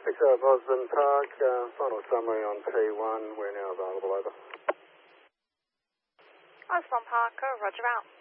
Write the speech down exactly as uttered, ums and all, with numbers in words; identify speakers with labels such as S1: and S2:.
S1: Six up Osborne Park, uh, final summary on P one, we're now available, over.
S2: Osborne Park, roger out.